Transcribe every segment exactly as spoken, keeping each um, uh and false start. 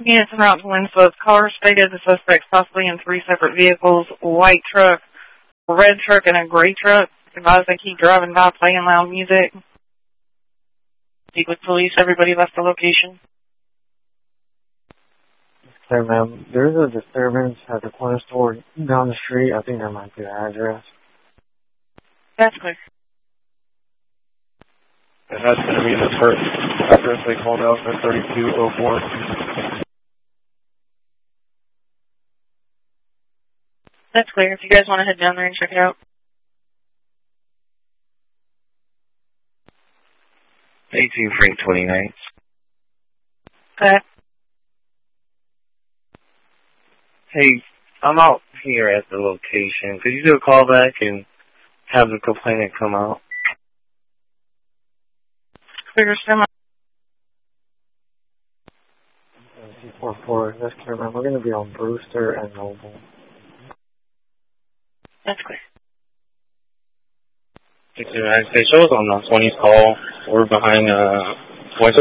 Units en route to Winslow. Caller stated the suspects possibly in three separate vehicles, a white truck, a red truck, and a gray truck. Advised they keep driving by playing loud music. Speak with police. Everybody left the location. Okay, ma'am. There's a disturbance at the corner store down the street. I think that might be the address. That's clear. It has to be the first address they called out at thirty-two oh four. That's clear. If you guys want to head down there and check it out. eighteen Frank twenty-nine. Okay. Hey, I'm out here at the location. Could you do a call back and have the complainant come out? Clear, semi. C four four, that's clear, ma'am. We're going to be on Brewster and Noble. That's clear. six zero nine, stay shows on the twenties call. We're behind, uh, West.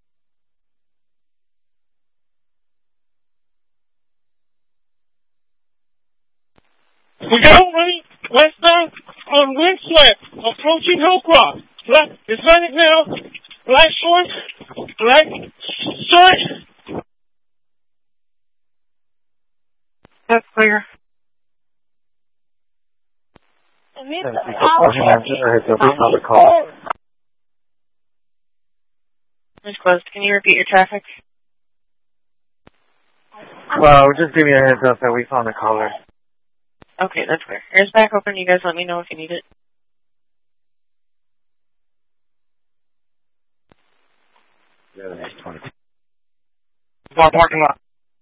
We got one westbound on Windswept, approaching Hillcroft. Black, Hispanic male, black shorts, black shirt. That's clear. Miss Close, can you repeat your traffic? Well, just give me a heads up that we found the caller. Okay, that's clear. Air's back open. You guys let me know if you need it. Yeah, the next twenty. Bar parking lot.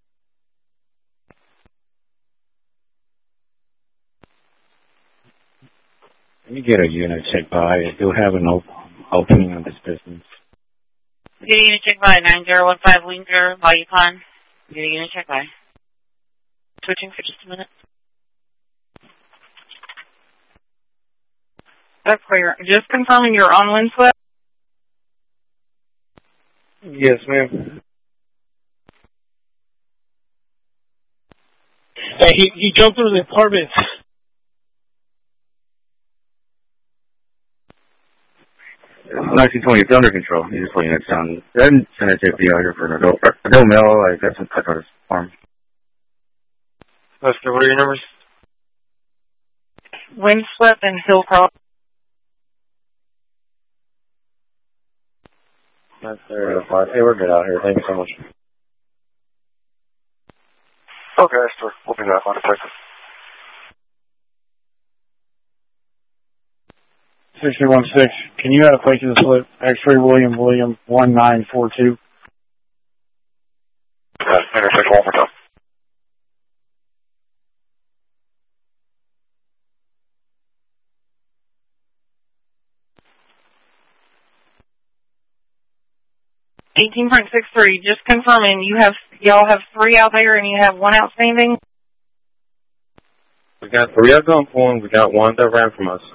Let me get a unit check by. I do have an op- opening on this business. Get a unit check by nine zero one five Winger, Bayou Pond. Get a unit check by. Switching for just a minute. That's clear. Just confirming you're on Windswept. Yes, ma'am. Hey, he, he jumped into the apartment. nineteen twenty, it's under control. He's just putting it down. I didn't send a J P out here for an adult. Adult male, I got some touch on his arm. Lester, what are your numbers? Windswept and Hillcroft. That's there. Hey, we're good out here. Thank you so much. Okay, Esther. We'll be back on detective. six three one six, can you add a plate to the slip? X-ray William William one nine four two. Uh, intersection one more time. eighteen point six three, just confirming you have, y'all have three out there and you have one outstanding? We got three at gunpoint. We got one that ran from us.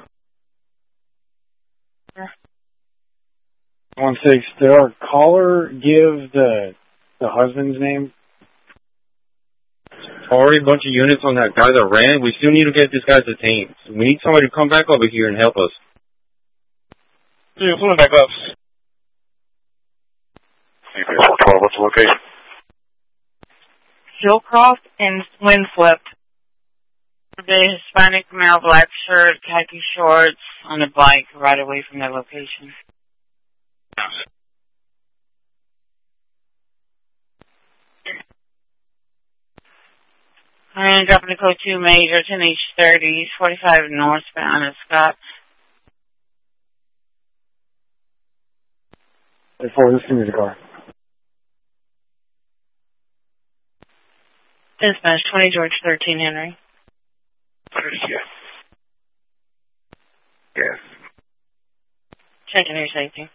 One six, did our caller give the the husband's name? Already a bunch of units on that guy that ran. We still need to get this guy detained. We need somebody to come back over here and help us. Yeah, pulling back up. C P S one twelve, what's the location? Hillcroft and Windswept. The Hispanic male, black shirt, khaki shorts, on a bike right away from their location. I'm going to drop into code two major, ten H thirty, forty-five northbound at Scott. Hey, four, just give me the car. Dispatch, twenty George thirteen Henry. Yes. Yes. Checking your safety.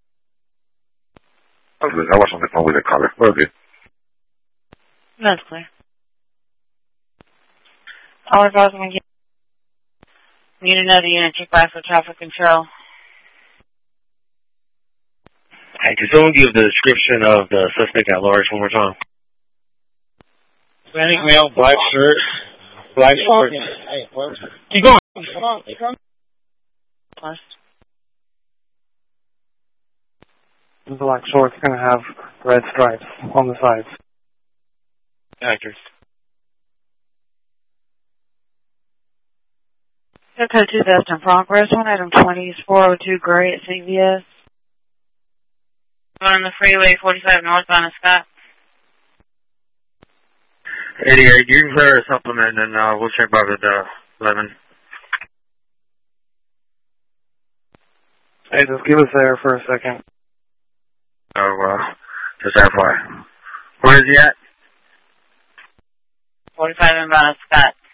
I was, I was on the phone with the caller. We're good. That's clear. All our calls we need another unit check by for traffic control. Hey, could someone give the description of the suspect at large one more time? Hispanic male, black shirt, black shorts. Keep going. Come on, come on. Black shorts gonna have red stripes on the sides. Actors. Code two Best in Progress, one item twenty is four oh two Gray at C V S. On the freeway, forty-five northbound of Scott. eighty-eight, you can clear a supplement and uh, we'll check back with uh, eleven. Hey, just give us there for a second. Oh, uh, just F Y I. Where is he at? forty-five inbound of Scott.